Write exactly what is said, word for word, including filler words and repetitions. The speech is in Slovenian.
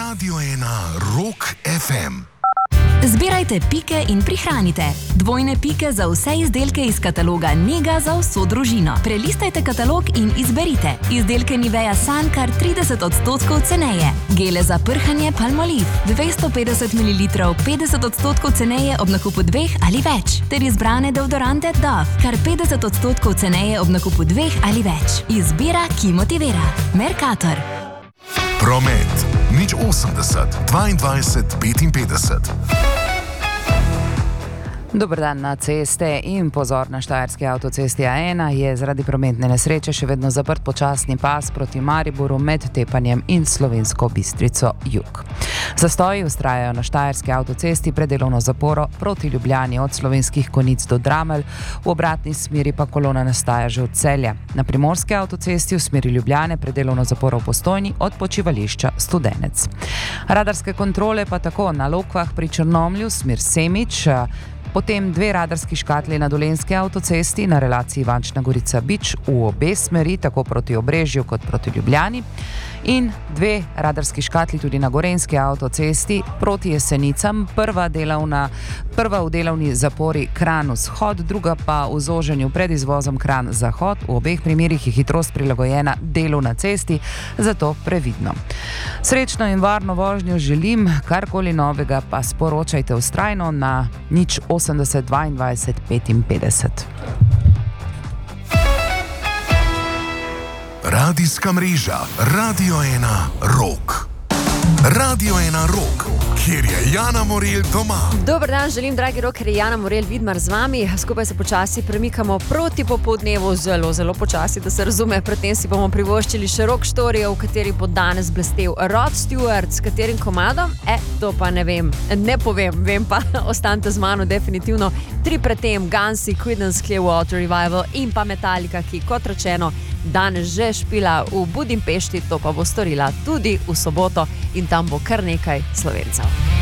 Radio ena Rock ef em. Zbirajte pike in prihranite. Dvojne pike za vse izdelke iz kataloga Nega za vso družino. Prelistajte katalog in izberite. Izdelke Nivea Sun kar trideset odstotkov ceneje. Gele za prhanje Palmolive dvesto petdeset mililitrov petdeset odstotkov ceneje ob nakupu dveh ali več. Ter izbrane deodorante Dove kar petdeset odstotkov ceneje ob nakupu dveh ali več. Izbira, ki motivira. Mercator. Promet. Nič osemdeset, dvaindvajset, petinpetdeset. Dober dan na ceste in pozor na štajerski avtocesti A ena je zaradi prometne nesreče še vedno zaprt počasni pas proti Mariboru med Tepanjem in Slovensko Bistrico jug. Zastoji vztrajajo na štajerski avtocesti pred delovno zaporo proti Ljubljani od Slovenskih Konjic do Dramelj, v obratni smeri pa kolona nastaja že od Celja. Na primorski avtocesti v smeri Ljubljane pred delovno zaporo v Postojni od počivališča Studenec. Radarske kontrole pa tako na Lokvah pri Črnomlju smer Semič, potem dve radarski škatli na Dolenjski avtocesti na relaciji Ivančna Gorica-Bič v obe smeri, tako proti Obrežju kot proti Ljubljani, in dve radarski škatli tudi na Gorenjski avtocesti proti Jesenicam, prva, delavna, prva v delovni zapori Kranj-Vzhod, druga pa v zoženju pred izvozom Kranj-Zahod. V obeh primerih je hitrost prilagojena delu na cesti, zato previdno. Srečno in varno vožnjo želim, karkoli novega pa sporočajte vztrajno na nič osemdeset, dvaindvajset, petinpetdeset. Radijska mreža Radio ena Rock. Radio ena Rock, kjer je Jana Morelj doma. Dober dan, želim, dragi rocker, Jana Morelj Vidmar z vami. Skupaj se počasi premikamo proti popoldnevu, zelo, zelo počasi, da se razume. Predtem si bomo privoščili še rock štorijo, v kateri bo danes blestel Rod Stewart, s katerim komadom? E, to pa ne vem, ne povem, vem pa, ostanite z mano definitivno. Tri predtem, Guns, Creedence Clearwater Revival in pa Metallica, ki kot rečeno danes že špila v Budimpešti, to pa bo storila tudi v soboto in tam bo kar nekaj Slovencev.